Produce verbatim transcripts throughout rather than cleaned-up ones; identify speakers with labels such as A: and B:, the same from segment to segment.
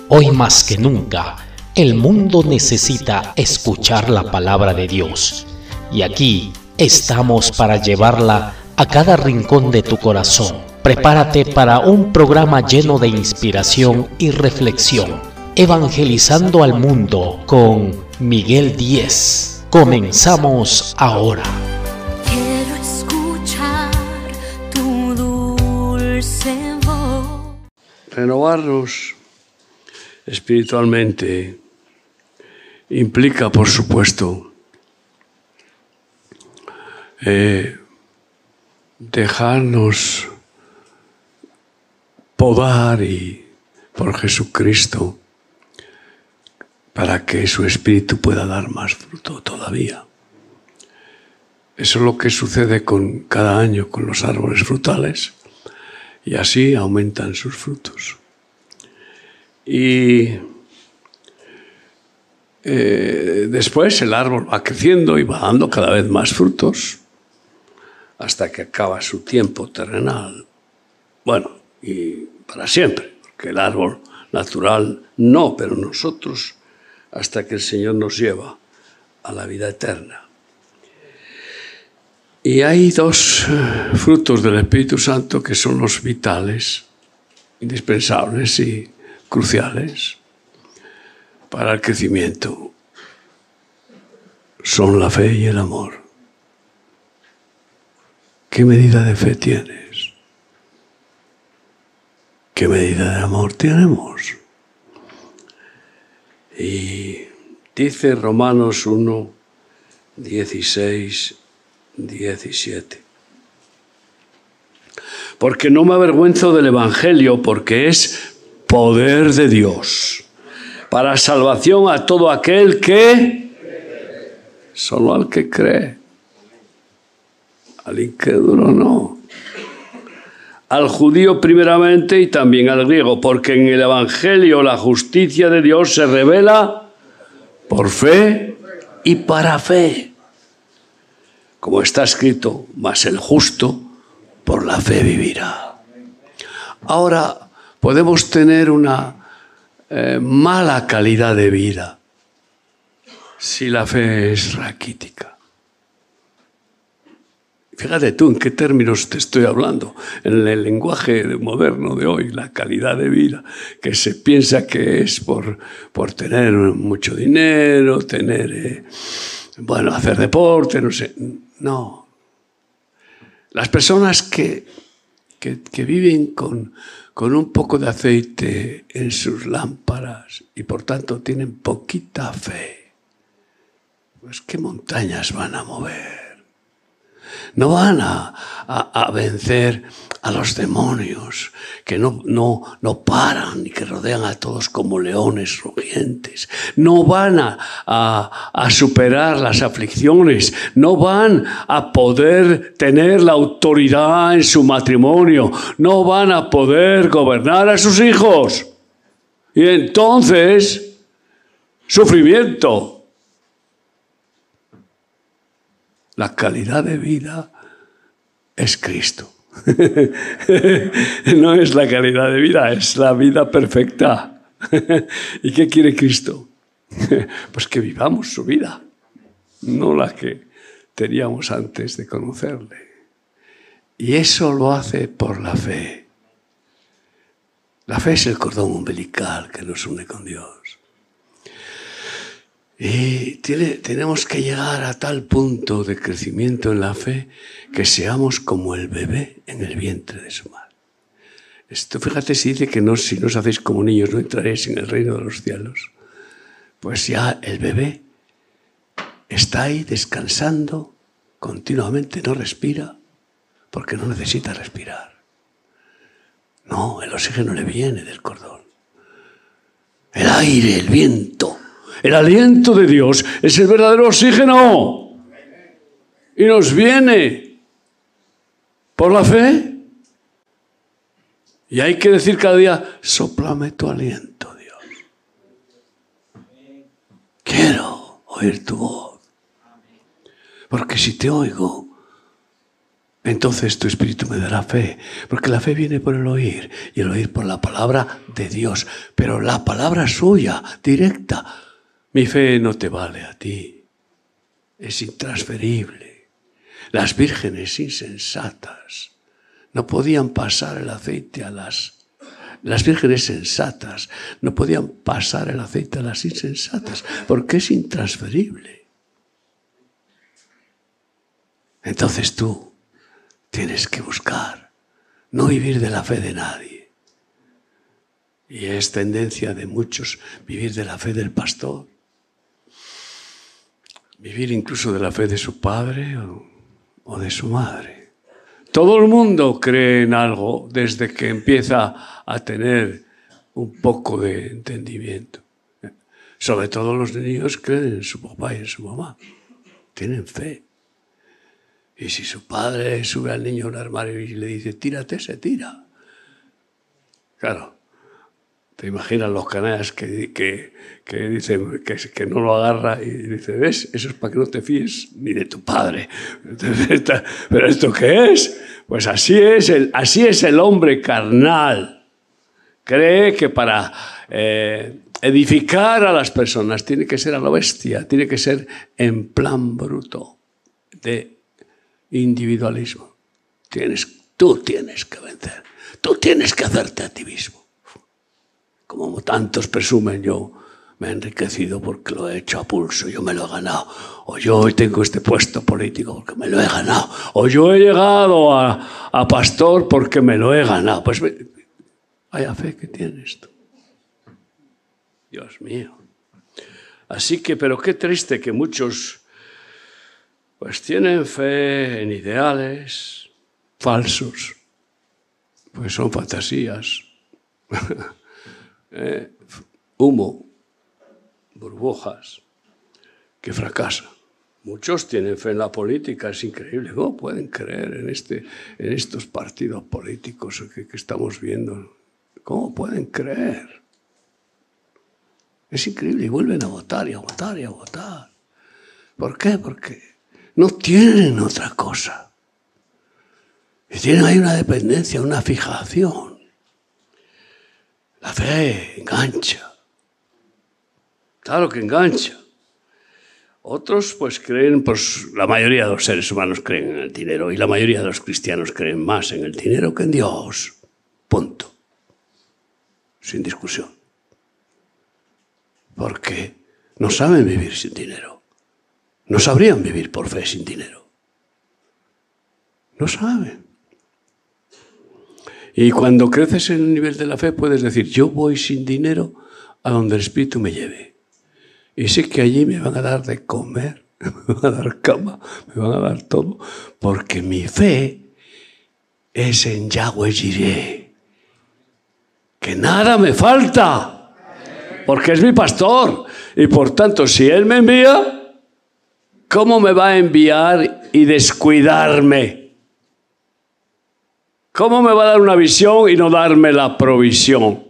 A: Hoy más que nunca, el mundo necesita escuchar la palabra de Dios. Y aquí estamos para llevarla a cada rincón de tu corazón. Prepárate para un programa lleno de inspiración y reflexión. Evangelizando al mundo con Miguel Díez. Comenzamos ahora.
B: Quiero escuchar tu dulce voz.
C: Renovarnos espiritualmente implica, por supuesto, eh, dejarnos podar y, por Jesucristo, para que su espíritu pueda dar más fruto todavía. Eso es lo que sucede con cada año con los árboles frutales, y así aumentan sus frutos. Y eh, después el árbol va creciendo y va dando cada vez más frutos hasta que acaba su tiempo terrenal. Bueno, y para siempre, porque el árbol natural no, pero nosotros hasta que el Señor nos lleva a la vida eterna. Y hay dos frutos del Espíritu Santo que son los vitales, indispensables y cruciales para el crecimiento. Son la fe y el amor. ¿Qué medida de fe tienes? ¿Qué medida de amor tenemos? Y dice Romanos uno, dieciséis, diecisiete. Porque no me avergüenzo del Evangelio, porque es poder de Dios para salvación a todo aquel que, solo al que cree, al incrédulo no, al judío primeramente y también al griego, porque en el Evangelio la justicia de Dios se revela por fe y para fe, como está escrito, mas el justo por la fe vivirá. Ahora, podemos tener una eh, mala calidad de vida si la fe es raquítica. Fíjate tú en qué términos te estoy hablando. En el lenguaje moderno de hoy, la calidad de vida, que se piensa que es por, por tener mucho dinero, tener, eh, bueno, hacer deporte, no sé. No. Las personas que, que, que viven con, con un poco de aceite en sus lámparas y por tanto tienen poquita fe, pues ¿qué montañas van a mover? No van a, a, a vencer a los demonios que no, no, no paran y que rodean a todos como leones rugientes. No van a, a, a superar las aflicciones. No van a poder tener la autoridad en su matrimonio. No van a poder gobernar a sus hijos. Y entonces, sufrimiento. La calidad de vida es Cristo. No es la calidad de vida, es la vida perfecta. ¿Y qué quiere Cristo? Pues que vivamos su vida, no la que teníamos antes de conocerle. Y eso lo hace por la fe. La fe es el cordón umbilical que nos une con Dios. Y tiene, tenemos que llegar a tal punto de crecimiento en la fe que seamos como el bebé en el vientre de su madre. Esto, fíjate, si dice que no, si no os hacéis como niños no entraréis en el reino de los cielos. Pues ya el bebé está ahí descansando continuamente, no respira porque no necesita respirar. No, el oxígeno le viene del cordón. El aire, el viento. El aliento de Dios es el verdadero oxígeno y nos viene por la fe. Y hay que decir cada día, sóplame tu aliento, Dios. Quiero oír tu voz. Porque si te oigo, entonces tu espíritu me dará fe, porque la fe viene por el oír, y el oír por la palabra de Dios, pero la palabra suya, directa. Mi fe no te vale a ti, es intransferible. Las vírgenes insensatas no podían pasar el aceite a las... Las vírgenes sensatas no podían pasar el aceite a las insensatas, porque es intransferible. Entonces tú tienes que buscar, no vivir de la fe de nadie. Y es tendencia de muchos vivir de la fe del pastor, vivir incluso de la fe de su padre o, o de su madre. Todo el mundo cree en algo desde que empieza a tener un poco de entendimiento. Sobre todo los niños creen en su papá y en su mamá. Tienen fe. Y si su padre sube al niño a un armario y le dice, tírate, se tira. Claro, te imaginas los canallas que, que, que dicen que, que no lo agarra y dice, ¿ves? Eso es para que no te fíes ni de tu padre. ¿Pero esto qué es? Pues así es el, así es el hombre carnal. Cree que para eh, edificar a las personas tiene que ser a lo bestia, tiene que ser en plan bruto de individualismo. Tienes, tú tienes que vencer. Tú tienes que hacerte a ti mismo. Como tantos presumen, yo me he enriquecido porque lo he hecho a pulso, yo me lo he ganado. O yo hoy tengo este puesto político porque me lo he ganado. O yo he llegado a, a pastor porque me lo he ganado. Pues vaya fe que tienes tú. Dios mío. Así que, pero qué triste que muchos pues tienen fe en ideales falsos, pues son fantasías, eh, humo, burbujas, que fracasan. Muchos tienen fe en la política, es increíble. ¿Cómo pueden creer en, este, en estos partidos políticos que, que estamos viendo? ¿Cómo pueden creer? Es increíble, y vuelven a votar y a votar y a votar. ¿Por qué? Porque no tienen otra cosa. Y tienen ahí una dependencia, una fijación. La fe engancha. Claro que engancha. Otros pues creen, pues la mayoría de los seres humanos creen en el dinero y la mayoría de los cristianos creen más en el dinero que en Dios. Punto. Sin discusión. Porque no saben vivir sin dinero. No sabrían vivir por fe sin dinero. No saben. Y cuando creces en el nivel de la fe puedes decir, yo voy sin dinero a donde el Espíritu me lleve. Y sé que allí me van a dar de comer, me van a dar cama, me van a dar todo, porque mi fe es en Yahweh Jireh. Que nada me falta, porque es mi pastor. Y por tanto, si Él me envía, ¿cómo me va a enviar y descuidarme? ¿Cómo me va a dar una visión y no darme la provisión?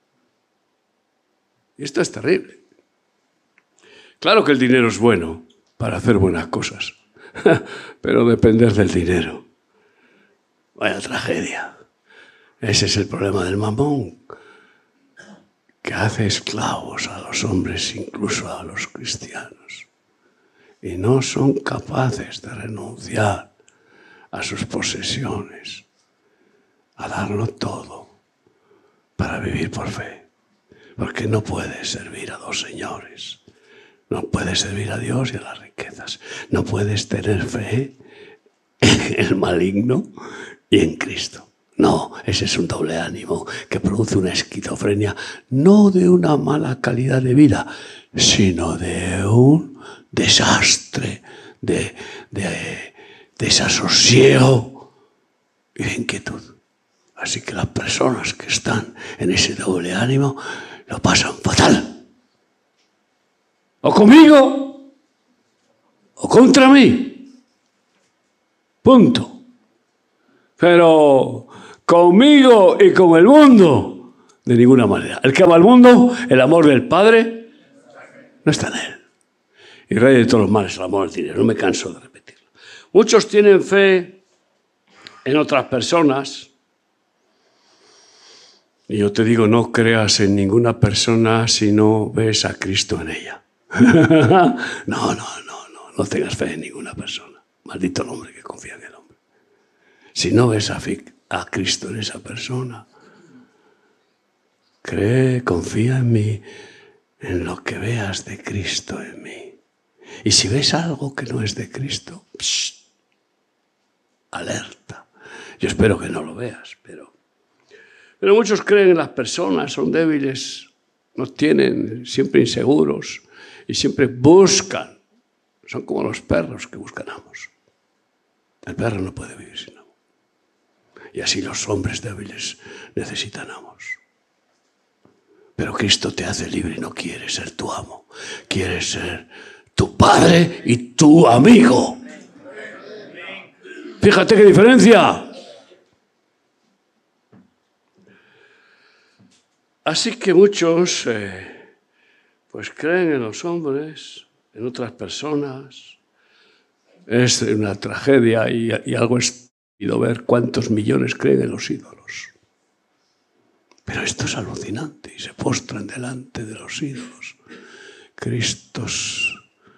C: Y esto es terrible. Claro que el dinero es bueno para hacer buenas cosas, pero depender del dinero. Vaya tragedia. Ese es el problema del mamón, que hace esclavos a los hombres, incluso a los cristianos. Y no son capaces de renunciar a sus posesiones, a darlo todo para vivir por fe. Porque no puedes servir a dos señores. No puedes servir a Dios y a las riquezas. No puedes tener fe en el maligno y en Cristo. No, ese es un doble ánimo que produce una esquizofrenia, no de una mala calidad de vida, sino de un desastre, de, de desasosiego y de inquietud. Así que las personas que están en ese doble ánimo lo pasan fatal. O conmigo, o contra mí. Punto. Pero conmigo y con el mundo, de ninguna manera. El que ama al mundo, el amor del Padre, no está en él. Y rey de todos los males, el amor al dinero. No me canso de repetirlo. Muchos tienen fe en otras personas. Y yo te digo, no creas en ninguna persona si no ves a Cristo en ella. No, no, no, no, no tengas fe en ninguna persona. Maldito el hombre que confía en el hombre. Si no ves a, a Cristo en esa persona, cree, confía en mí, en lo que veas de Cristo en mí. Y si ves algo que no es de Cristo, psh, alerta. Yo espero que no lo veas, pero... Pero muchos creen en las personas, son débiles, nos tienen siempre inseguros y siempre buscan. Son como los perros que buscan amos. El perro no puede vivir sin amo. Y así los hombres débiles necesitan amos. Pero Cristo te hace libre y no quiere ser tu amo. Quiere ser tu padre y tu amigo. Fíjate qué diferencia. Así que muchos eh, pues creen en los hombres, en otras personas. Es una tragedia y, y algo estúpido ver cuántos millones creen en los ídolos. Pero esto es alucinante y se postran delante de los ídolos. Cristos,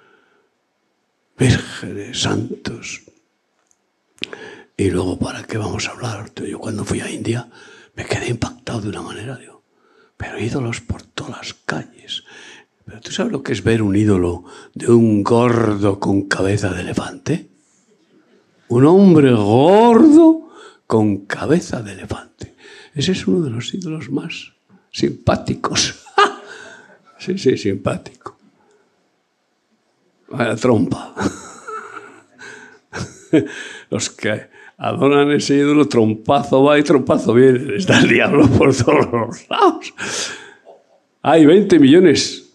C: vírgenes, santos. Y luego, ¿para qué vamos a hablar? Yo cuando fui a India me quedé impactado de una manera, digo. Pero ídolos por todas las calles. ¿Pero tú sabes lo que es ver un ídolo de un gordo con cabeza de elefante? Un hombre gordo con cabeza de elefante. Ese es uno de los ídolos más simpáticos. Sí, sí, simpático. Vaya trompa. Los que adoran ese ídolo, trompazo va y trompazo viene. Está el diablo por todos los lados. Hay veinte millones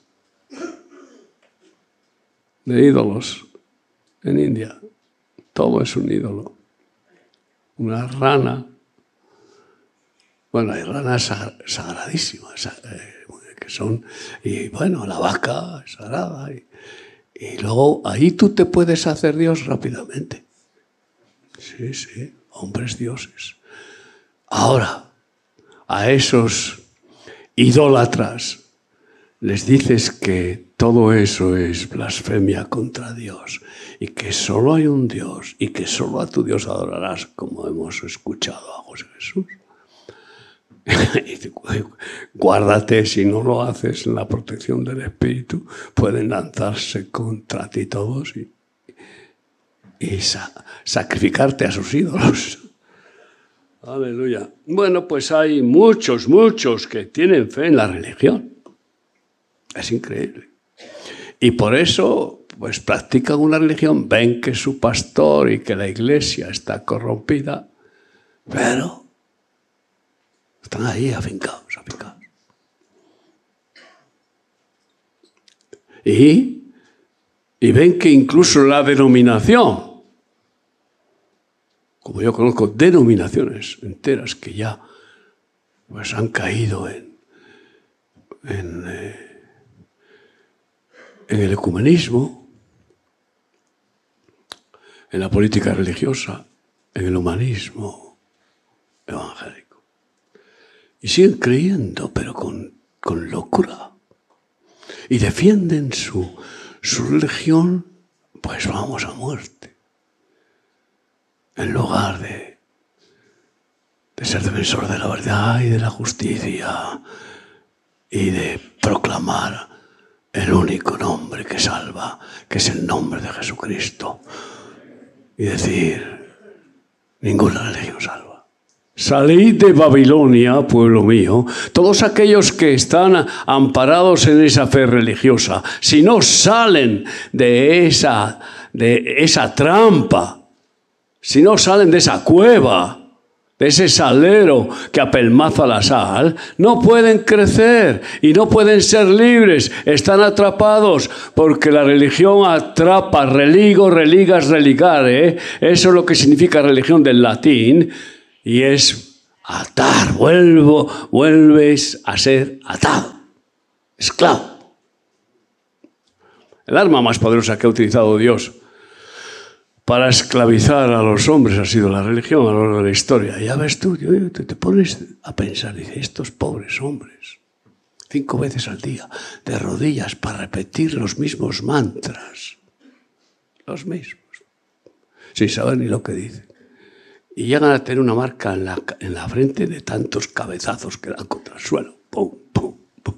C: de ídolos en India. Todo es un ídolo. Una rana. Bueno, hay ranas sagradísimas eh, que son... Y bueno, la vaca es sagrada. Y, y luego ahí tú te puedes hacer Dios rápidamente. Sí, sí, hombres dioses. Ahora, a esos idólatras les dices que todo eso es blasfemia contra Dios y que solo hay un Dios y que solo a tu Dios adorarás, como hemos escuchado a José Jesús. Guárdate, si no lo haces en la protección del Espíritu, pueden lanzarse contra ti todos y y sa sacrificarte a sus ídolos. Aleluya. Bueno, pues hay muchos, muchos que tienen fe en la religión. Es increíble. Y por eso, pues practican una religión, ven que su pastor y que la iglesia está corrompida, pero están ahí afincados, afincados. Y, y ven que incluso la denominación, como yo conozco denominaciones enteras que ya pues, han caído en, en, eh, en el ecumenismo, en la política religiosa, en el humanismo evangélico. Y siguen creyendo, pero con, con locura. Y defienden su, su religión, pues vamos a muerte. En lugar de, de ser defensor de la verdad y de la justicia y de proclamar el único nombre que salva, que es el nombre de Jesucristo. Y decir, ninguna religión salva. Salid de Babilonia, pueblo mío, todos aquellos que están amparados en esa fe religiosa, si no salen de esa, de esa trampa, si no salen de esa cueva, de ese salero que apelmaza la sal, no pueden crecer y no pueden ser libres. Están atrapados porque la religión atrapa, religo, religas, religare. ¿eh? Eso es lo que significa religión del latín y es atar. Vuelvo, vuelves a ser atado, esclavo. El arma más poderosa que ha utilizado Dios para esclavizar a los hombres ha sido la religión a lo largo de la historia. Ya ves tú, te, te pones a pensar, dices, estos pobres hombres, cinco veces al día, de rodillas para repetir los mismos mantras, los mismos, sin saber ni lo que dicen. Y llegan a tener una marca en la, en la frente de tantos cabezazos que dan contra el suelo. ¡Pum, pum, pum!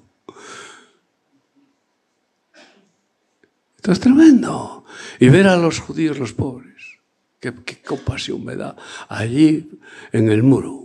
C: Esto es tremendo. Y ver a los judíos, los pobres, qué, qué compasión me da, allí en el muro.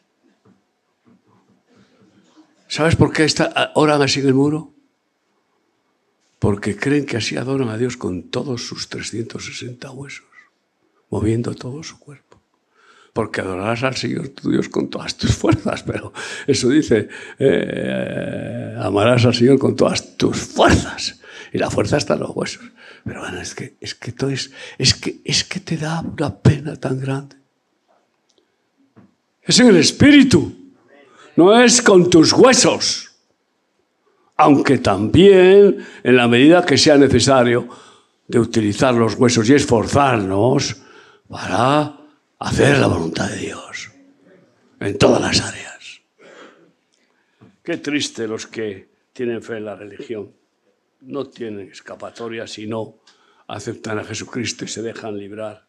C: ¿Sabes por qué está, oran así en el muro? Porque creen que así adoran a Dios con todos sus trescientos sesenta huesos, moviendo todo su cuerpo. Porque adorarás al Señor tu Dios con todas tus fuerzas, pero eso dice, eh, amarás al Señor con todas tus fuerzas. Y la fuerza está en los huesos. Pero bueno, es que, es que, todo es, es que, es que te da una pena tan grande. Es en el espíritu, no es con tus huesos. Aunque también, en la medida que sea necesario, de utilizar los huesos y esforzarnos para hacer la voluntad de Dios en todas las áreas. Qué triste los que tienen fe en la religión. No tienen escapatoria si no aceptan a Jesucristo y se dejan librar.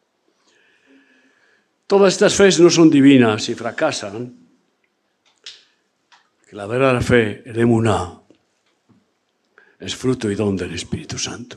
C: Todas estas fees no son divinas y fracasan. Que la verdadera fe, el emuná, es fruto y don del Espíritu Santo.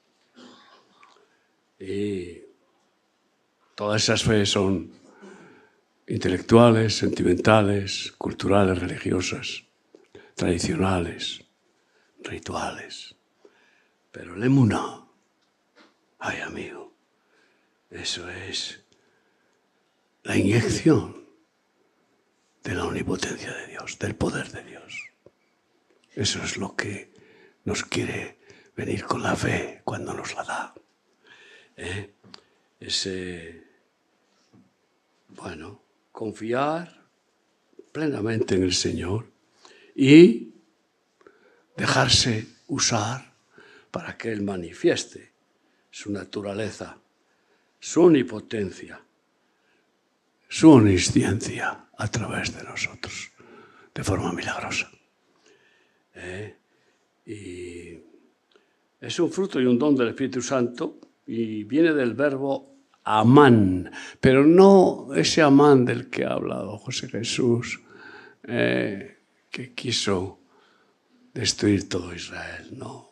C: Y todas esas fees son intelectuales, sentimentales, culturales, religiosas, tradicionales, rituales. Pero el emuná, ay amigo, eso es la inyección de la omnipotencia de Dios, del poder de Dios. Eso es lo que nos quiere venir con la fe cuando nos la da. ¿Eh? Ese, bueno, confiar plenamente en el Señor y dejarse usar para que Él manifieste su naturaleza, su omnipotencia, su omnisciencia a través de nosotros, de forma milagrosa. ¿Eh? Y es un fruto y un don del Espíritu Santo y viene del verbo amán, pero no ese amán del que ha hablado José Jesús, eh, que quiso destruir todo Israel, no.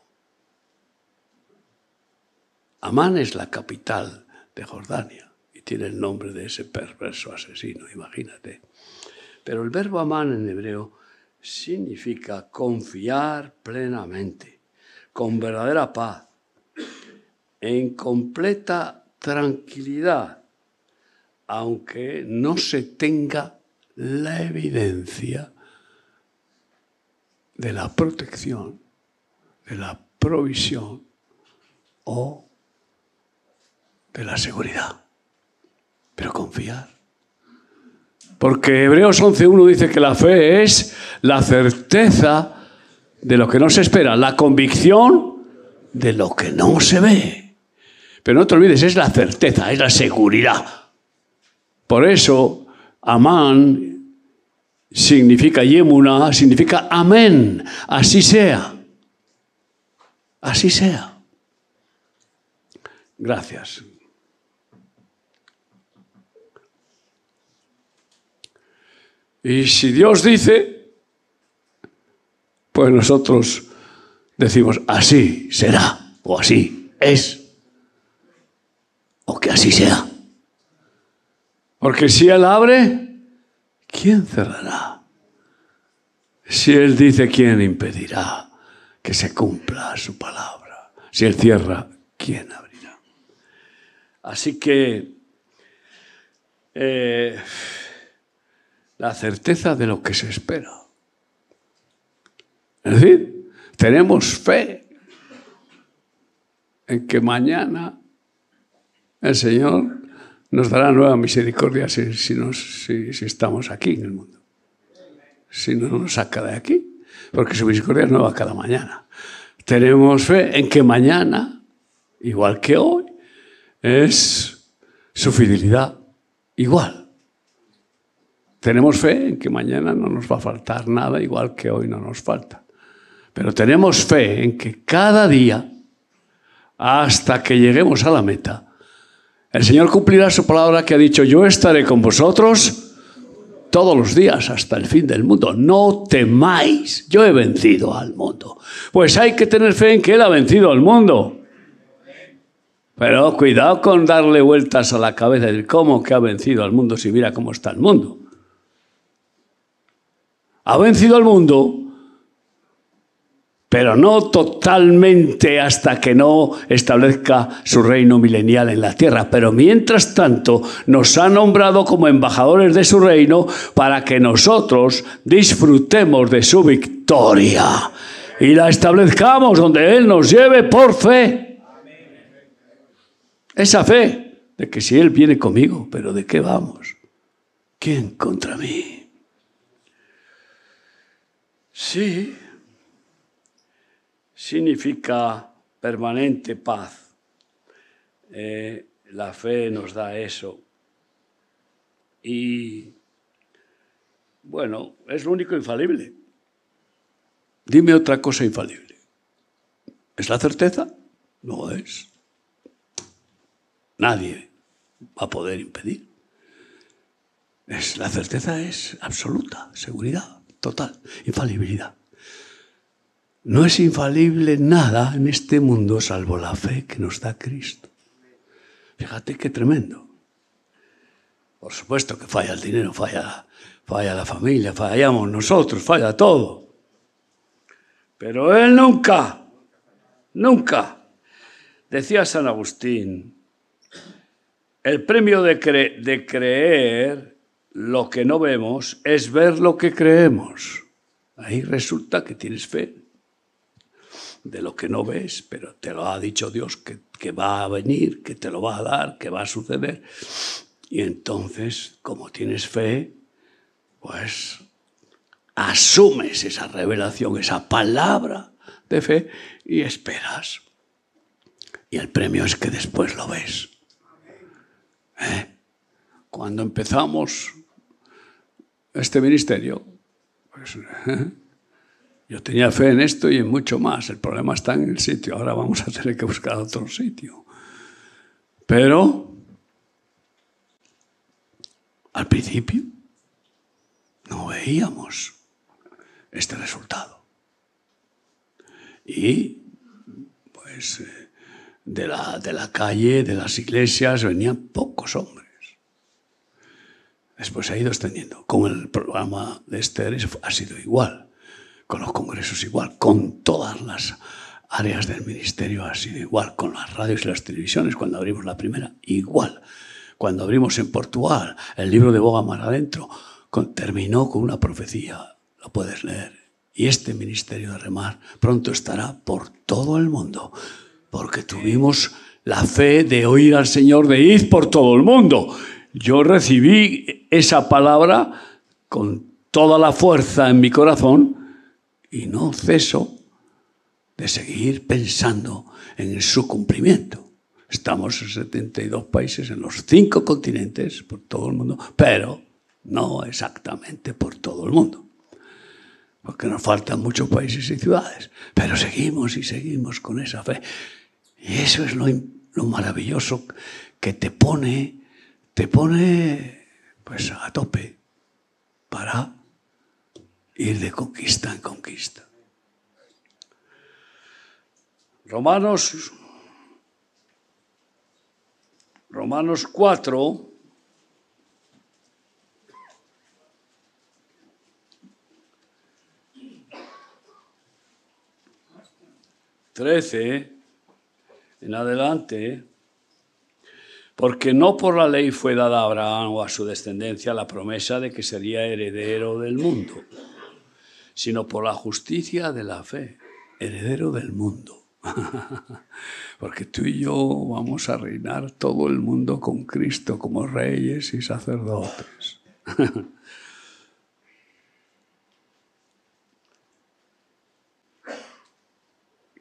C: Amán es la capital de Jordania y tiene el nombre de ese perverso asesino, imagínate. Pero el verbo amán en hebreo significa confiar plenamente, con verdadera paz, en completa tranquilidad, aunque no se tenga la evidencia de la protección, de la provisión o de la seguridad. Pero confiar. Porque Hebreos once uno dice que la fe es la certeza de lo que no se espera, la convicción de lo que no se ve. Pero no te olvides, es la certeza, es la seguridad. Por eso, amán significa yemuna, significa amén, así sea. Así sea. Gracias. Y si Dios dice, pues nosotros decimos así será, o así es, o que así sea. Porque si Él abre, ¿quién cerrará? Si Él dice, ¿quién impedirá que se cumpla su palabra? Si Él cierra, ¿quién abrirá? Así que eh, la certeza de lo que se espera. Es decir, tenemos fe en que mañana el Señor nos dará nueva misericordia si, si, nos, si, si estamos aquí en el mundo. Si no nos saca de aquí, porque su misericordia es nueva cada mañana. Tenemos fe en que mañana, igual que hoy, es su fidelidad igual. Tenemos fe en que mañana no nos va a faltar nada, igual que hoy no nos falta. Pero tenemos fe en que cada día, hasta que lleguemos a la meta, el Señor cumplirá su palabra que ha dicho: yo estaré con vosotros todos los días hasta el fin del mundo. No temáis, yo he vencido al mundo. Pues hay que tener fe en que Él ha vencido al mundo. Pero cuidado con darle vueltas a la cabeza y decir: ¿cómo que ha vencido al mundo si mira cómo está el mundo? Ha vencido al mundo, pero no totalmente hasta que no establezca su reino milenial en la tierra. Pero mientras tanto nos ha nombrado como embajadores de su reino para que nosotros disfrutemos de su victoria y la establezcamos donde Él nos lleve por fe. Esa fe de que si Él viene conmigo, ¿pero de qué vamos? ¿Quién contra mí? Sí. Significa permanente paz. Eh, la fe nos da eso. Y, bueno, es lo único infalible. Dime otra cosa infalible. ¿Es la certeza? No es. Nadie va a poder impedir. Es, la certeza es absoluta, seguridad total, infalibilidad. No es infalible nada en este mundo salvo la fe que nos da Cristo. Fíjate qué tremendo. Por supuesto que falla el dinero, falla, falla la familia, fallamos nosotros, falla todo. Pero Él nunca, nunca. Decía San Agustín, el premio de, cre- de creer lo que no vemos es ver lo que creemos. Ahí resulta que tienes fe de lo que no ves, pero te lo ha dicho Dios que, que va a venir, que te lo va a dar, que va a suceder. Y entonces, como tienes fe, pues asumes esa revelación, esa palabra de fe y esperas. Y el premio es que después lo ves. ¿Eh? Cuando empezamos este ministerio, pues... ¿eh? Yo tenía fe en esto y en mucho más. El problema está en el sitio. Ahora vamos a tener que buscar otro sitio. Pero, al principio, no veíamos este resultado. Y, pues, de la, de la calle, de las iglesias, venían pocos hombres. Después se ha ido extendiendo. Con el programa de Esther ha sido igual. Con los congresos igual, con todas las áreas del ministerio ha sido igual, con las radios y las televisiones, cuando abrimos la primera, igual. Cuando abrimos en Portugal, el libro de Boga Mar Adentro, con, terminó con una profecía, lo puedes leer. Y este ministerio de Remar pronto estará por todo el mundo, porque tuvimos la fe de oír al Señor de ir por todo el mundo. Yo recibí esa palabra con toda la fuerza en mi corazón, y no ceso de seguir pensando en su cumplimiento. Estamos en setenta y dos países, en los cinco continentes, por todo el mundo, pero no exactamente por todo el mundo. Porque nos faltan muchos países y ciudades. Pero seguimos y seguimos con esa fe. Y eso es lo, lo maravilloso que te pone, te pone pues a tope para ir de conquista en conquista. Romanos, Romanos cuatro, trece en adelante, porque no por la ley fue dada a Abraham o a su descendencia la promesa de que sería heredero del mundo, sino por la justicia de la fe, heredero del mundo. Porque tú y yo vamos a reinar todo el mundo con Cristo como reyes y sacerdotes.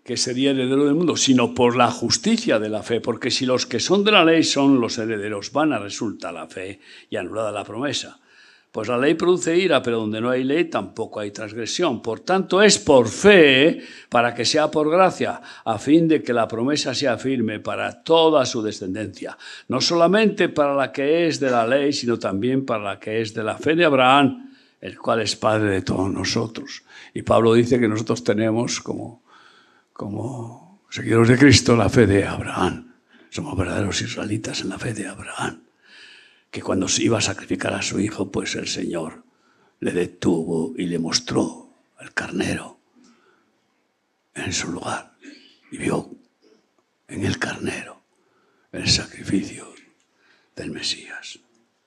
C: que sería heredero del mundo, sino por la justicia de la fe, porque si los que son de la ley son los herederos, vana resulta la fe y anulada la promesa. Pues la ley produce ira, pero donde no hay ley tampoco hay transgresión. Por tanto, es por fe, para que sea por gracia, a fin de que la promesa sea firme para toda su descendencia. No solamente para la que es de la ley, sino también para la que es de la fe de Abraham, el cual es padre de todos nosotros. Y Pablo dice que nosotros tenemos como, como seguidores de Cristo la fe de Abraham. Somos verdaderos israelitas en la fe de Abraham. Que cuando se iba a sacrificar a su hijo, pues el Señor le detuvo y le mostró el carnero en su lugar. Y vio en el carnero el sacrificio del Mesías.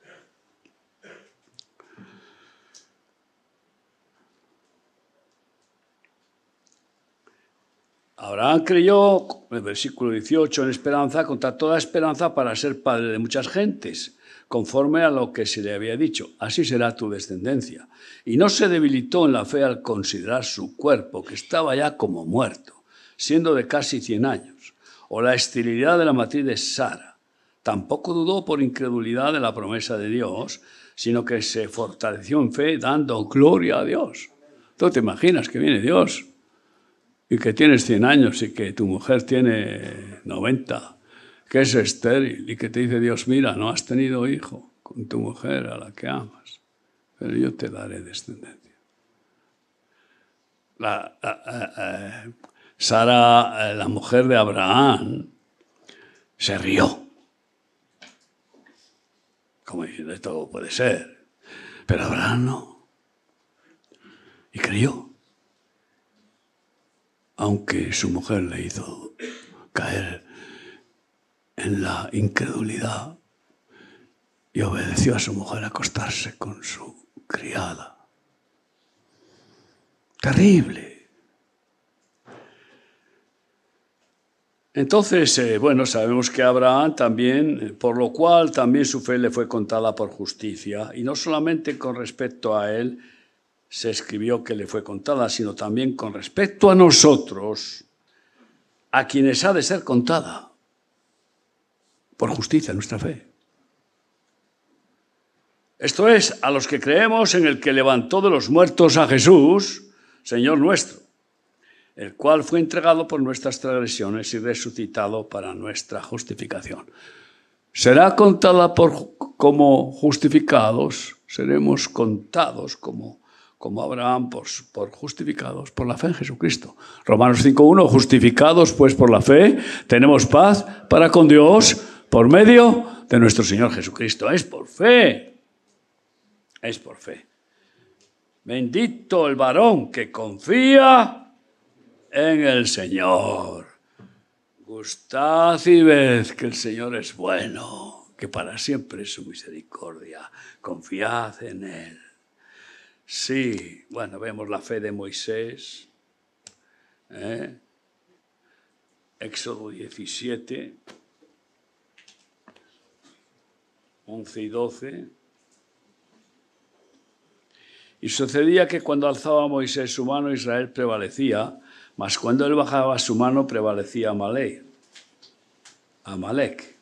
C: Abraham creyó, en el versículo dieciocho, en esperanza, contra toda esperanza, para ser padre de muchas gentes, conforme a lo que se le había dicho, así será tu descendencia. Y no se debilitó en la fe al considerar su cuerpo, que estaba ya como muerto, siendo de casi cien años, o la esterilidad de la matriz de Sara. Tampoco dudó por incredulidad de la promesa de Dios, sino que se fortaleció en fe, dando gloria a Dios. ¿Tú te imaginas que viene Dios y que tienes cien años y que tu mujer tiene noventa, que es estéril, y que te dice Dios, mira, no has tenido hijo con tu mujer a la que amas, pero yo te daré descendencia? La, la, la, eh, Sara, eh, la mujer de Abraham, se rió. Como diciendo, esto puede ser. Pero Abraham no. Y creyó. Aunque su mujer le hizo caer en la incredulidad y obedeció a su mujer a acostarse con su criada. Terrible. Entonces, eh, bueno, sabemos que Abraham también, por lo cual también su fe le fue contada por justicia, y no solamente con respecto a él se escribió que le fue contada, sino también con respecto a nosotros, a quienes ha de ser contada, por justicia, nuestra fe. Esto es, a los que creemos en el que levantó de los muertos a Jesús, Señor nuestro, el cual fue entregado por nuestras transgresiones y resucitado para nuestra justificación. Será contada por, como justificados, seremos contados como, como Abraham por, por justificados por la fe en Jesucristo. Romanos cinco uno, justificados pues por la fe, tenemos paz para con Dios por medio de nuestro Señor Jesucristo. Es por fe, es por fe. Bendito el varón que confía en el Señor. Gustad y ved que el Señor es bueno, que para siempre es su misericordia. Confiad en Él. Sí, bueno, vemos la fe de Moisés. ¿eh? Éxodo diecisiete, once y doce. Y sucedía que cuando alzaba Moisés su mano, Israel prevalecía, mas cuando él bajaba su mano, prevalecía Amalek. Amalek.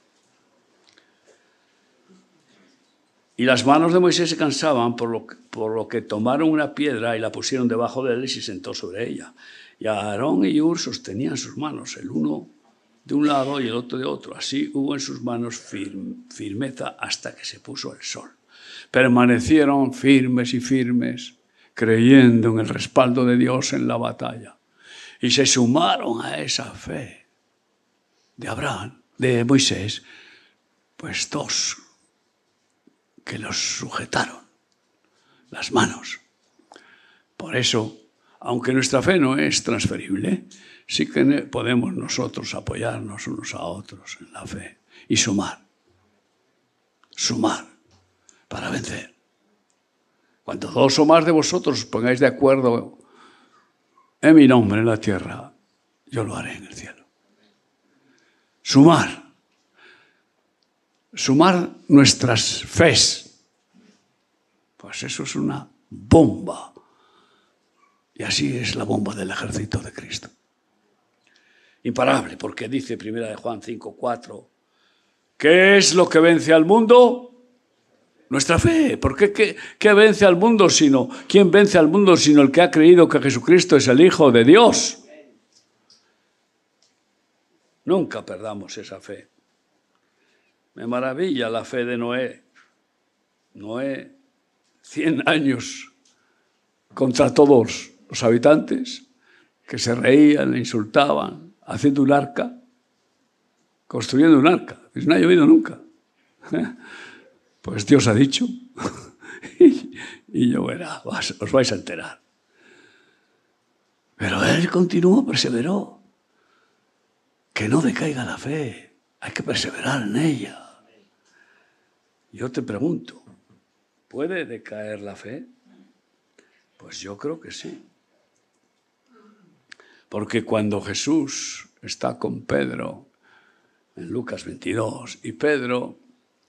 C: Y las manos de Moisés se cansaban, por lo, que, por lo que tomaron una piedra y la pusieron debajo de él y se sentó sobre ella. Y Aarón y Hur sostenían sus manos, el uno de un lado y el otro de otro. Así hubo en sus manos firm, firmeza hasta que se puso el sol. Permanecieron firmes y firmes, creyendo en el respaldo de Dios en la batalla. Y se sumaron a esa fe de Abraham, de Moisés, pues dos que los sujetaron las manos. Por eso, aunque nuestra fe no es transferible, sí que podemos nosotros apoyarnos unos a otros en la fe y sumar, sumar para vencer. Cuando dos o más de vosotros os pongáis de acuerdo en mi nombre en la tierra, yo lo haré en el cielo. Sumar. Sumar nuestras fes. Pues eso es una bomba. Y así es la bomba del ejército de Cristo. imparable, porque dice primera de Juan cinco, cuatro, ¿qué es lo que vence al mundo? Nuestra fe. ¿Por qué? ¿Qué, qué vence al mundo sino? ¿Quién vence al mundo sino el que ha creído que Jesucristo es el Hijo de Dios? Nunca perdamos esa fe. Me maravilla la fe de Noé. Noé, cien años contra todos los habitantes que se reían, le insultaban, haciendo un arca, construyendo un arca. Pues no ha llovido nunca. Pues Dios ha dicho y, y lloverá, os vais a enterar. Pero él continuó, perseveró. Que no decaiga la fe, hay que perseverar en ella. Yo te pregunto, ¿puede decaer la fe? Pues yo creo que sí. Porque cuando Jesús está con Pedro en Lucas veintidós y Pedro,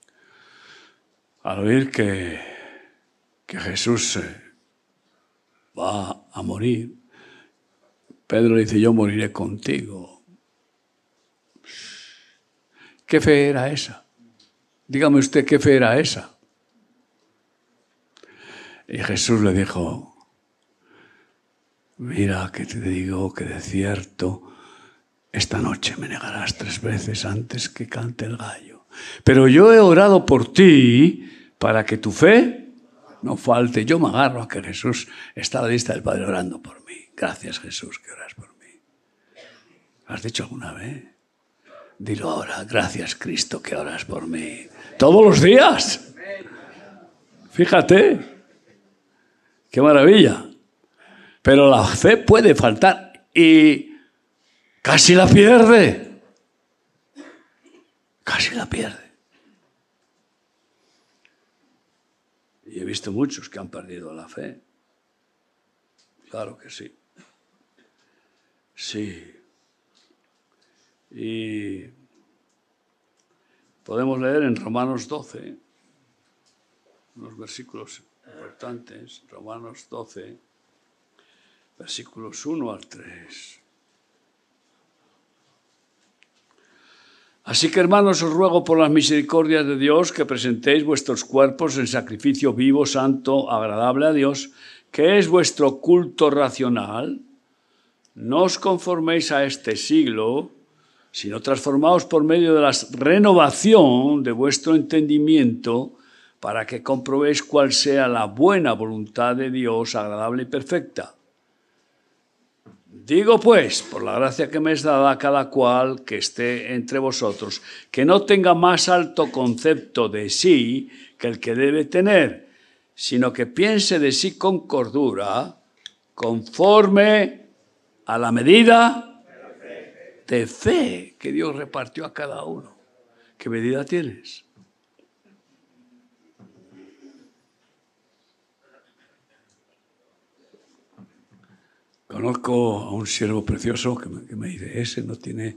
C: al oír que, que Jesús eh, va a morir, Pedro le dice, yo moriré contigo. ¿Qué fe era esa? Dígame usted, ¿qué fe era esa? Y Jesús le dijo, mira que te digo que de cierto esta noche me negarás tres veces antes que cante el gallo. Pero yo he orado por ti para que tu fe no falte. Yo me agarro a que Jesús está a la vista del Padre orando por mí. Gracias, Jesús, que oras por mí. ¿Lo has dicho alguna vez? Dilo ahora, gracias, Cristo, que oras por mí. Todos los días. Fíjate. Qué maravilla. Pero la fe puede faltar y casi la pierde. Casi la pierde. Y he visto muchos que han perdido la fe. Claro que sí. Sí. Y podemos leer en Romanos doce, unos versículos importantes, Romanos doce, versículos uno al tres. Así que, hermanos, os ruego por las misericordias de Dios que presentéis vuestros cuerpos en sacrificio vivo, santo, agradable a Dios, que es vuestro culto racional. No os conforméis a este siglo, sino transformaos por medio de la renovación de vuestro entendimiento, para que comprobéis cuál sea la buena voluntad de Dios, agradable y perfecta. Digo pues, por la gracia que me es dada a cada cual que esté entre vosotros, que no tenga más alto concepto de sí que el que debe tener, sino que piense de sí con cordura, conforme a la medida de fe que Dios repartió a cada uno. ¿Qué medida tienes? Conozco a un siervo precioso que me, que me dice, ese no tiene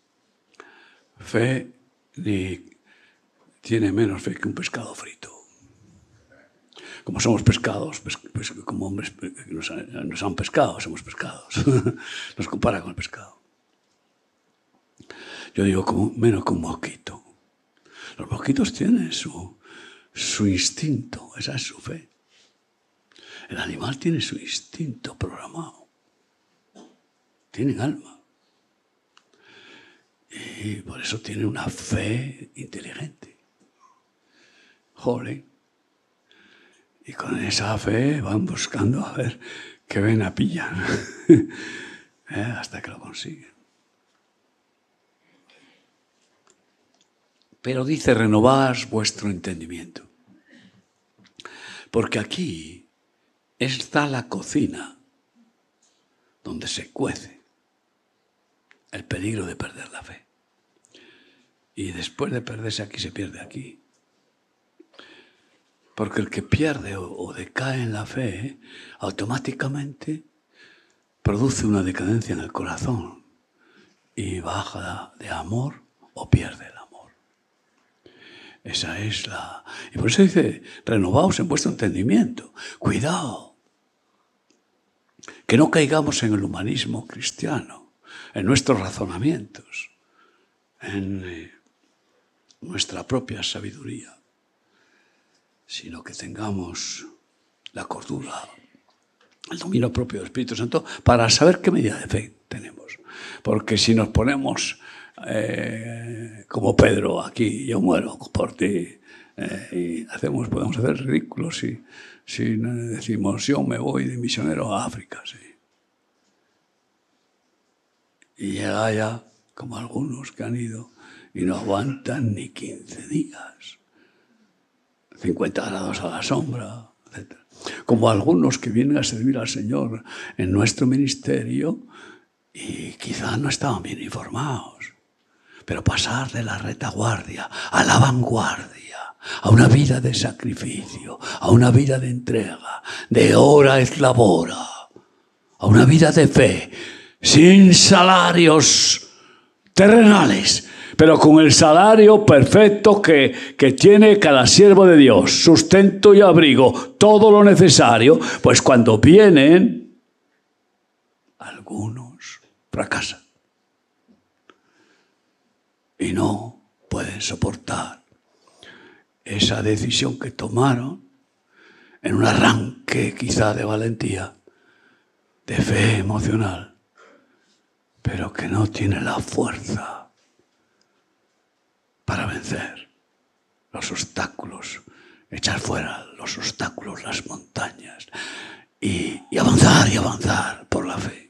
C: fe ni tiene menos fe que un pescado frito. Como somos pescados, pues, pues, como hombres que nos, nos han pescado, somos pescados. Nos compara con el pescado. Yo digo, como, menos que un mosquito. Los mosquitos tienen su, su instinto, esa es su fe. El animal tiene su instinto programado. Tienen alma. Y por eso tienen una fe inteligente. Jole. Y con esa fe van buscando a ver qué vena pillan. ¿Eh? Hasta que lo consiguen. Pero dice, renovad vuestro entendimiento. Porque aquí está la cocina donde se cuece el peligro de perder la fe. Y después de perderse aquí, se pierde aquí. Porque el que pierde o, o decae en la fe, automáticamente produce una decadencia en el corazón y baja de amor o pierde el amor. Esa es la... Y por eso dice, renovaos en vuestro entendimiento. Cuidado. Que no caigamos en el humanismo cristiano. en nuestros razonamientos, en eh, nuestra propia sabiduría, sino que tengamos la cordura, el dominio propio del Espíritu Santo para saber qué medida de fe tenemos. Porque si nos ponemos eh, como Pedro aquí, yo muero por ti, eh, y hacemos, podemos hacer ridículos si, si decimos yo me voy de misionero a África. Sí. Y llega ya, como algunos que han ido, y no aguantan ni quince días. cincuenta grados a la sombra, etcétera. Como algunos que vienen a servir al Señor en nuestro ministerio y quizás no estaban bien informados. Pero pasar de la retaguardia a la vanguardia, a una vida de sacrificio, a una vida de entrega, de hora et labora, a una vida de fe, sin salarios terrenales, pero con el salario perfecto que, que tiene cada siervo de Dios, sustento y abrigo, todo lo necesario, pues cuando vienen, algunos fracasan y no pueden soportar esa decisión que tomaron en un arranque quizá de valentía, de fe emocional, pero que no tiene la fuerza para vencer los obstáculos, echar fuera los obstáculos, las montañas, y, y avanzar y avanzar por la fe.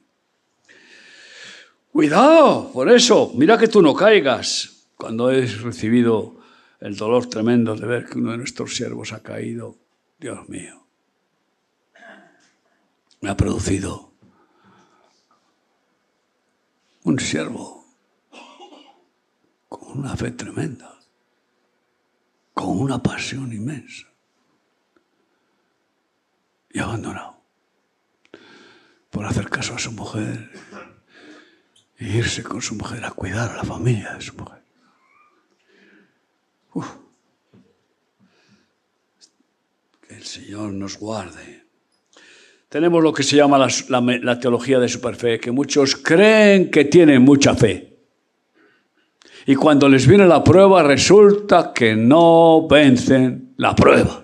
C: Cuidado, por eso, mira que tú no caigas. Cuando he recibido el dolor tremendo de ver que uno de nuestros siervos ha caído, Dios mío, me ha producido un siervo con una fe tremenda, con una pasión inmensa, y abandonado por hacer caso a su mujer e irse con su mujer a cuidar a la familia de su mujer. Uf. Que el Señor nos guarde. Tenemos lo que se llama la, la, la teología de superfe, que muchos creen que tienen mucha fe. Y cuando les viene la prueba, resulta que no vencen la prueba.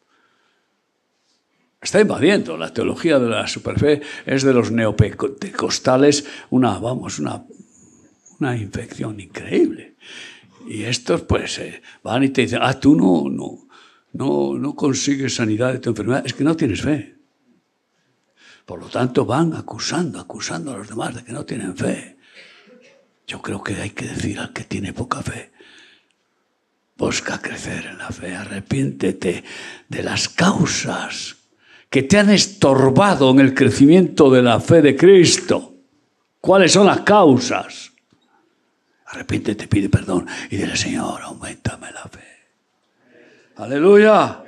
C: Está invadiendo la teología de la superfe, es de los neopentecostales una, vamos, una, una infección increíble. Y estos pues eh, van y te dicen, ah, tú no, no, no, no consigues sanidad de tu enfermedad, es que no tienes fe. Por lo tanto van acusando, acusando a los demás de que no tienen fe. Yo creo que hay que decir al que tiene poca fe, busca crecer en la fe, arrepiéntete de las causas que te han estorbado en el crecimiento de la fe de Cristo. ¿Cuáles son las causas? Arrepiéntete, pide perdón y dile, Señor, auméntame la fe. ¡Aleluya!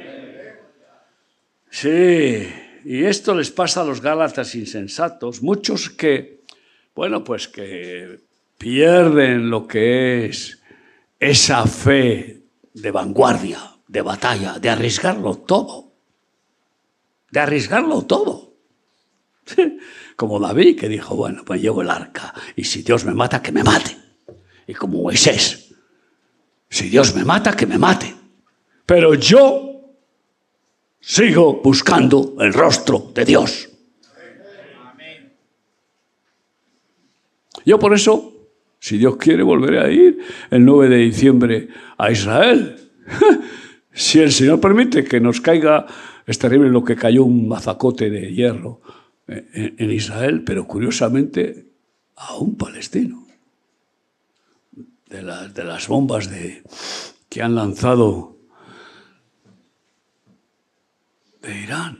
C: Sí, y esto les pasa a los gálatas insensatos, muchos que, bueno, pues que pierden lo que es esa fe de vanguardia, de batalla, de arriesgarlo todo. De arriesgarlo todo. Como David, que dijo, bueno, pues llevo el arca y si Dios me mata, que me mate. Y como Moisés, si Dios me mata, que me mate. Pero yo sigo buscando el rostro de Dios. Yo por eso, si Dios quiere, volveré a ir el nueve de diciembre a Israel. Si el Señor permite que nos caiga, es terrible lo que cayó un mazacote de hierro en, en Israel, pero curiosamente a un palestino. De, la, de las bombas de, que han lanzado de Irán.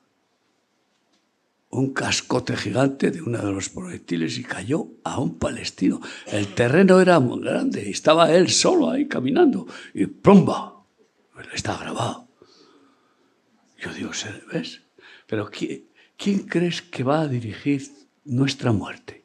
C: Un cascote gigante de uno de los proyectiles y cayó a un palestino. El terreno era muy grande y estaba él solo ahí caminando. Y ¡plumba! Está grabado. Yo digo, ¿ves? Pero ¿quién, ¿quién crees que va a dirigir nuestra muerte?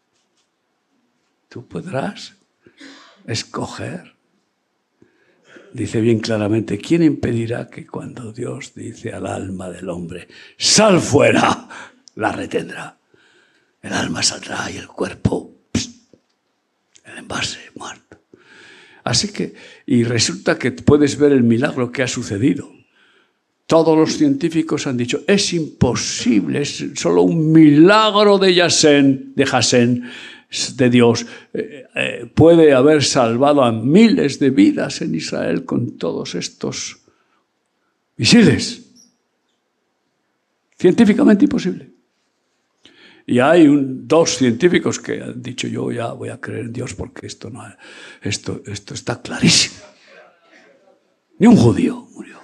C: Tú podrás escoger. Dice bien claramente, ¿quién impedirá que cuando Dios dice al alma del hombre, sal fuera, la retendrá? El alma saldrá y el cuerpo, pst, el envase, muerto. Así que, y resulta que puedes ver el milagro que ha sucedido. Todos los científicos han dicho, es imposible, es solo un milagro de Yasen, de Jasen, de Dios. Eh, eh, puede haber salvado a miles de vidas en Israel con todos estos misiles. Científicamente imposible. Y hay un, dos científicos que han dicho, yo ya voy a creer en Dios porque esto, no, esto, esto está clarísimo. Ni un judío murió.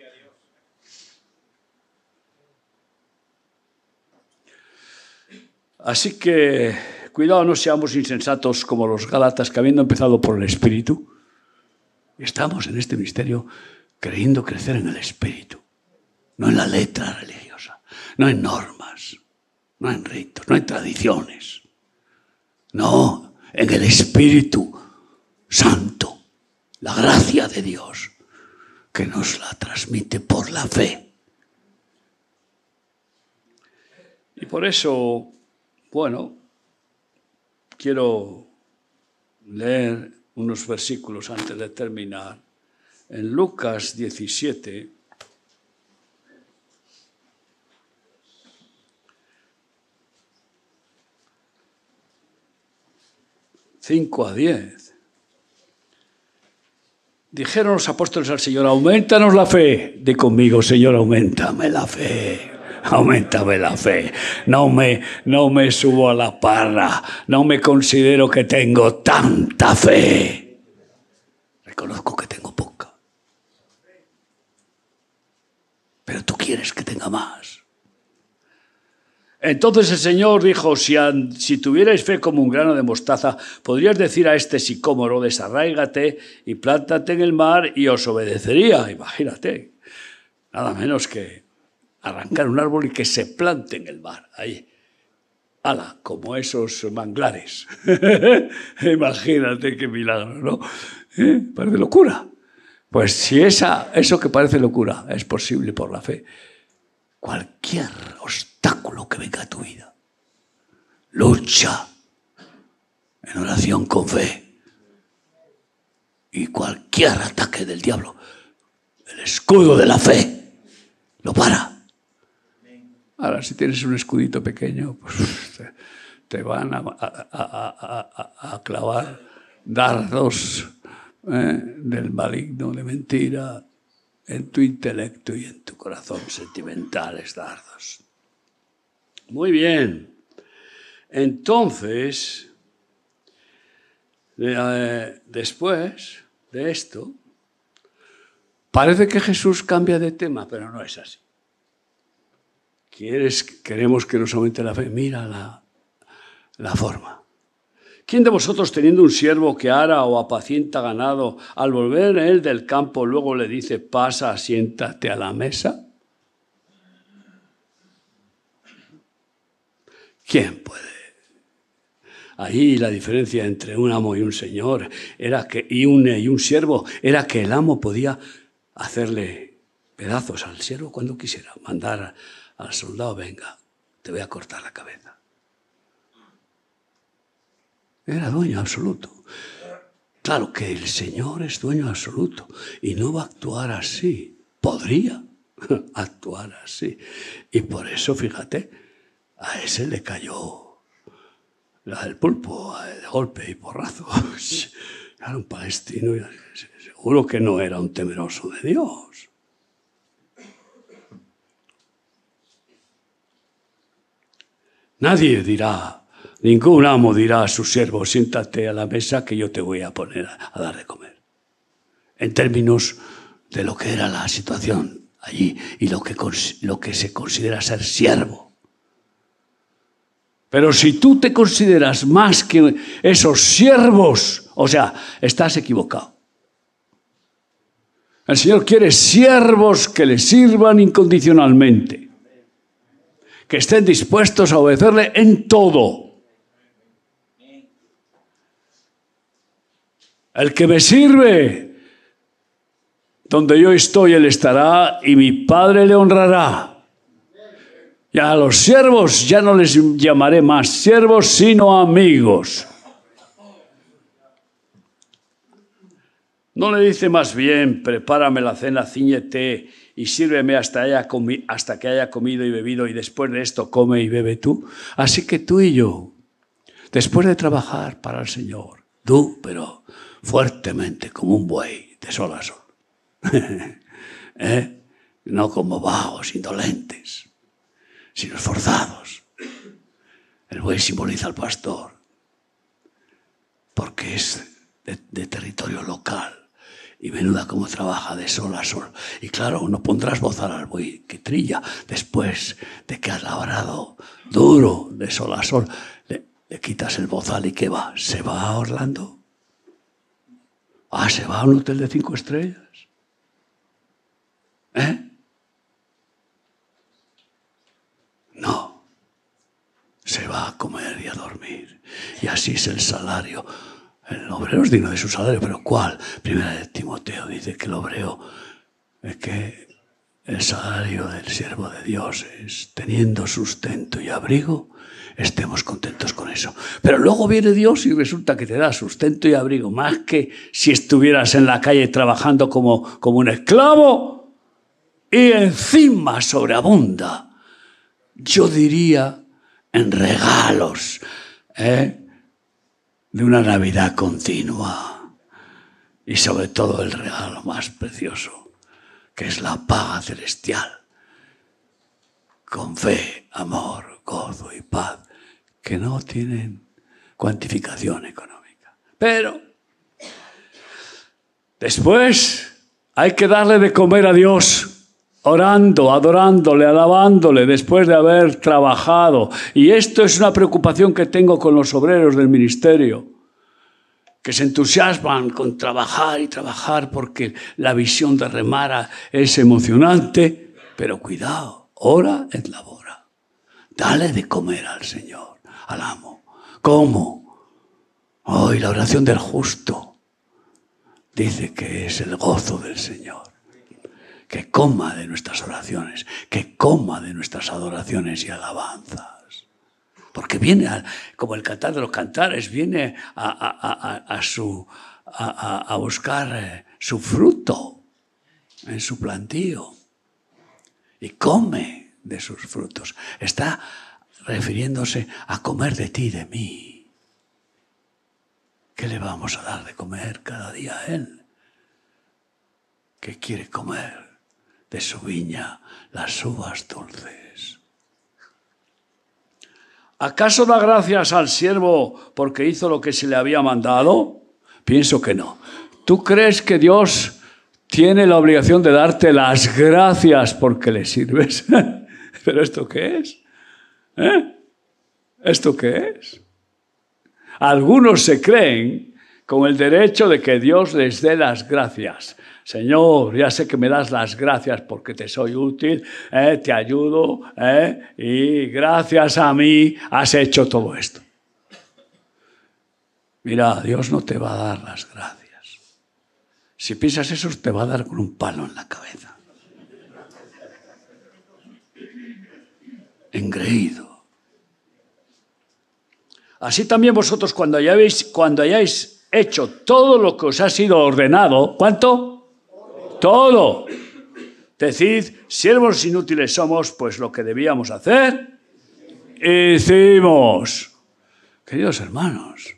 C: Así que, cuidado, no seamos insensatos como los Gálatas, que habiendo empezado por el Espíritu, estamos en este misterio creyendo crecer en el Espíritu, no en la letra religiosa, no en normas, no en ritos, no en tradiciones, no, en el Espíritu Santo, la gracia de Dios, que nos la transmite por la fe. Y por eso, bueno, quiero leer unos versículos antes de terminar. En Lucas diecisiete, cinco a diez. Dijeron los apóstoles al Señor, aumentanos la fe. Di conmigo, Señor, aumentame la fe. Aumentame la fe. No me, no me subo a la parra. No me considero que tengo tanta fe. Reconozco que tengo poca. Pero tú quieres que tenga más. Entonces el Señor dijo, si, si tuvierais fe como un grano de mostaza, podrías decir a este sicómoro, desarráigate y plántate en el mar y os obedecería. Imagínate, nada menos que arrancar un árbol y que se plante en el mar, ahí. Ala, como esos manglares. Imagínate qué milagro, ¿no? ¿Eh? Parece locura. Pues si esa, eso que parece locura es posible por la fe, cualquier obstáculo que venga a tu vida, lucha en oración con fe. Y cualquier ataque del diablo, el escudo de la fe, lo para. Ahora, si tienes un escudito pequeño, pues te, te van a, a, a, a, a clavar dardos eh, del maligno, de mentira, en tu intelecto y en tu corazón, sentimentales dardos. Muy bien. Entonces, eh, después de esto, parece que Jesús cambia de tema, pero no es así. ¿Quieres, queremos que nos aumente la fe? Mira la, la forma. ¿Quién de vosotros, teniendo un siervo que ara o apacienta ganado, al volver él del campo, luego le dice, pasa, siéntate a la mesa? ¿Quién puede? Ahí la diferencia entre un amo y un señor era que, y, un, y un siervo era que el amo podía hacerle pedazos al siervo cuando quisiera, mandar al soldado, venga, te voy a cortar la cabeza. Era dueño absoluto. Claro que el Señor es dueño absoluto y no va a actuar así. Podría actuar así. Y por eso, fíjate, a ese le cayó el pulpo de golpe y porrazo. Era un palestino y seguro que no era un temeroso de Dios. Nadie dirá, ningún amo dirá a su siervo, siéntate a la mesa que yo te voy a poner a, a dar de comer. En términos de lo que era la situación allí y lo que, lo que se considera ser siervo. Pero si tú te consideras más que esos siervos, o sea, estás equivocado. El Señor quiere siervos que le sirvan incondicionalmente, que estén dispuestos a obedecerle en todo. El que me sirve, donde yo estoy, él estará y mi Padre le honrará. Y a los siervos ya no les llamaré más siervos, sino amigos. No le dice más bien, prepárame la cena, cíñete y sírveme hasta, haya comi- hasta que haya comido y bebido, y después de esto come y bebe tú. Así que tú y yo, después de trabajar para el Señor, tú, pero fuertemente, como un buey, de sol a sol, ¿eh? No como vagos, indolentes, sino esforzados. El buey simboliza al pastor, porque es de, de territorio local. Y menuda cómo trabaja de sol a sol. Y claro, no pondrás bozal al buey que trilla después de que has labrado duro de sol a sol. Le, le quitas el bozal y ¿qué va? ¿Se va a Orlando? Ah, ¿se va a un hotel de cinco estrellas? ¿Eh? No. Se va a comer y a dormir. Y así es el salario. El obrero es digno de su salario, pero ¿cuál? Primera de Timoteo dice que el obrero, es que el salario del siervo de Dios es teniendo sustento y abrigo, estemos contentos con eso. Pero luego viene Dios y resulta que te da sustento y abrigo, más que si estuvieras en la calle trabajando como, como un esclavo, y encima sobreabunda, yo diría, en regalos, ¿eh? de una Navidad continua y sobre todo el regalo más precioso, que es la paga celestial, con fe, amor, gozo y paz, que no tienen cuantificación económica. Pero después hay que darle de comer a Dios, orando, adorándole, alabándole, después de haber trabajado. Y esto es una preocupación que tengo con los obreros del ministerio, que se entusiasman con trabajar y trabajar porque la visión de remar es emocionante. Pero cuidado, ora et labora. Dale de comer al Señor, al amo. ¿Cómo? Hoy la oración del justo dice que es el gozo del Señor. Que coma de nuestras oraciones, que coma de nuestras adoraciones y alabanzas. Porque viene, a, como el cantar de los cantares, viene a, a, a, a, su, a, a buscar su fruto en su plantío. Y come de sus frutos. Está refiriéndose a comer de ti y de mí. ¿Qué le vamos a dar de comer cada día a Él? ¿Qué quiere comer? De su viña las uvas dulces. ¿Acaso da gracias al siervo porque hizo lo que se le había mandado? Pienso que no. ¿Tú crees que Dios tiene la obligación de darte las gracias porque le sirves? ¿Pero esto qué es? ¿Eh? ¿Esto qué es? Algunos se creen con el derecho de que Dios les dé las gracias. Señor, ya sé que me das las gracias porque te soy útil, eh, te ayudo, eh, y gracias a mí has hecho todo esto. Mira, Dios no te va a dar las gracias. Si piensas eso, te va a dar con un palo en la cabeza. Engreído. Así también vosotros, cuando hayáis, cuando hayáis hecho todo lo que os ha sido ordenado, ¿cuánto? Todo. Decid, siervos inútiles somos, pues lo que debíamos hacer, hicimos. Queridos hermanos,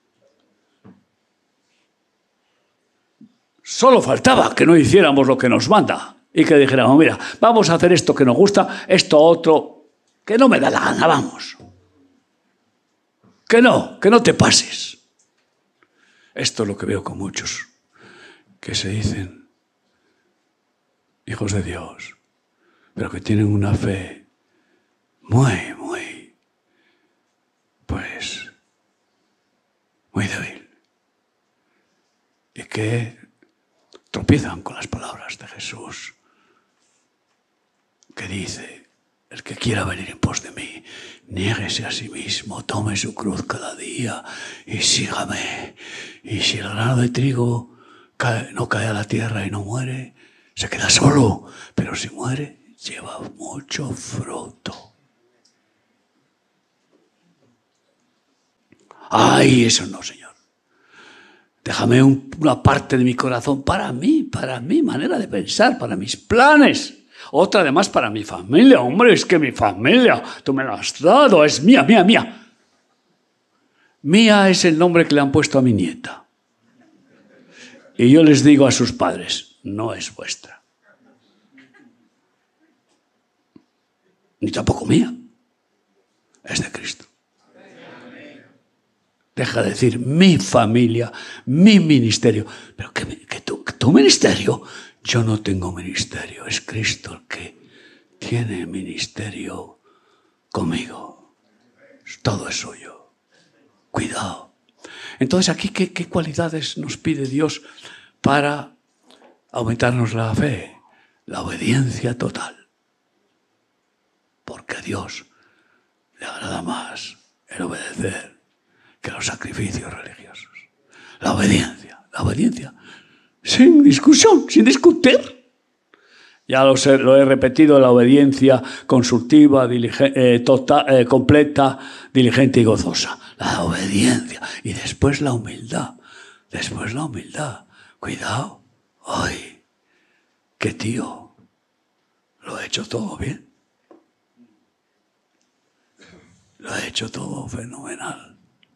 C: solo faltaba que no hiciéramos lo que nos manda y que dijéramos, mira, vamos a hacer esto que nos gusta, esto otro, que no me da la gana, vamos. Que no, que no te pases. Esto es lo que veo con muchos que se dicen hijos de Dios, pero que tienen una fe muy, muy, pues, muy débil. Y que tropiezan con las palabras de Jesús, que dice, el que quiera venir en pos de mí, niéguese a sí mismo, tome su cruz cada día y sígame. Y si el grano de trigo cae, no cae a la tierra y no muere, se queda solo, pero si muere, lleva mucho fruto. Ay, eso no, Señor. Déjame un, una parte de mi corazón para mí, para mi manera de pensar, para mis planes. Otra además para mi familia. Hombre, es que mi familia, tú me la has dado, es mía, mía, mía. Mía es el nombre que le han puesto a mi nieta. Y yo les digo a sus padres, no es vuestra. Ni tampoco mía. Es de Cristo. Deja de decir mi familia, mi ministerio. Pero que, que, tu, que tu ministerio, yo no tengo ministerio. Es Cristo el que tiene ministerio conmigo. Todo es suyo. Cuidado. Entonces aquí, ¿qué, qué cualidades nos pide Dios para aumentarnos la fe? La obediencia total. Porque a Dios le agrada más el obedecer que los sacrificios religiosos. La obediencia, la obediencia. Sin discusión, sin discutir. Ya lo, sé, lo he repetido, la obediencia consultiva, dilige, eh, total, eh, completa, diligente y gozosa. La obediencia. Y después la humildad. Después la humildad. Cuidado. Ay, qué tío. Lo he hecho todo bien. Lo he hecho todo fenomenal.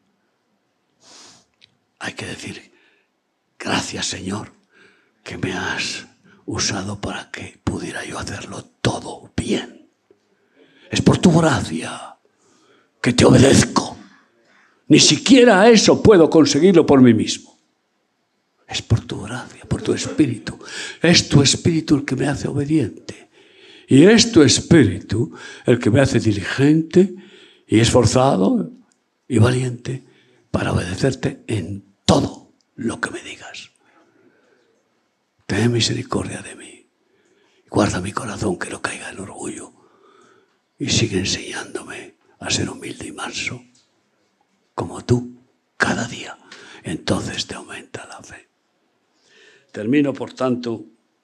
C: Hay que decir, gracias, Señor, que me has usado para que pudiera yo hacerlo todo bien. Es por tu gracia que te obedezco. Ni siquiera a eso puedo conseguirlo por mí mismo. Es por tu gracia, por tu espíritu. Es tu espíritu el que me hace obediente. Y es tu espíritu el que me hace diligente y esforzado y valiente para obedecerte en todo lo que me digas. Ten misericordia de mí. Guarda mi corazón que no caiga en orgullo. Y sigue enseñándome a ser humilde y manso, como tú, cada día. Entonces te aumenta la fe. Termino, por tanto,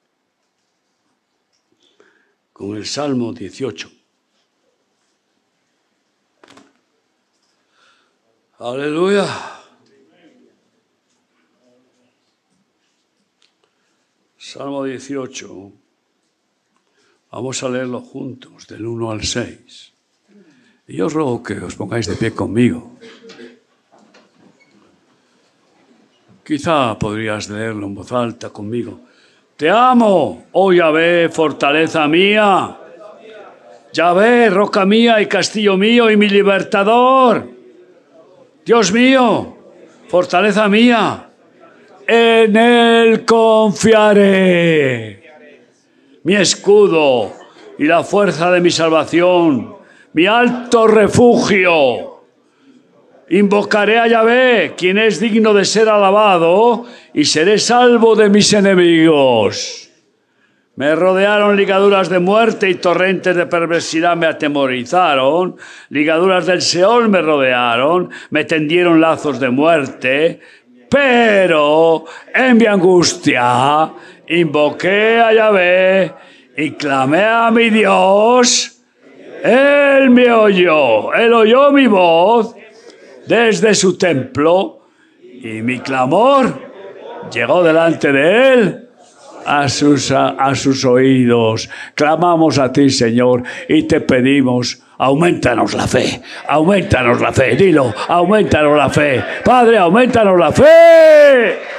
C: con el Salmo dieciocho. Aleluya. Salmo dieciocho. Vamos a leerlo juntos, del uno al seis. Y yo os ruego que os pongáis de pie conmigo. Quizá podrías leerlo en voz alta conmigo. Te amo, oh Yahvé, fortaleza mía. Yahvé, roca mía y castillo mío y mi libertador. Dios mío, fortaleza mía. En él confiaré. Mi escudo y la fuerza de mi salvación, mi alto refugio. Invocaré a Yahvé, quien es digno de ser alabado, y seré salvo de mis enemigos. Me rodearon ligaduras de muerte y torrentes de perversidad me atemorizaron. Ligaduras del Seol me rodearon, me tendieron lazos de muerte. Pero en mi angustia invoqué a Yahvé y clamé a mi Dios. Él me oyó, él oyó mi voz desde su templo y mi clamor llegó delante de él a sus, a, a sus oídos. Clamamos a ti, Señor, y te pedimos, aumentanos la fe, aumentanos la fe, dilo, aumentanos la fe. Padre, aumentanos la fe.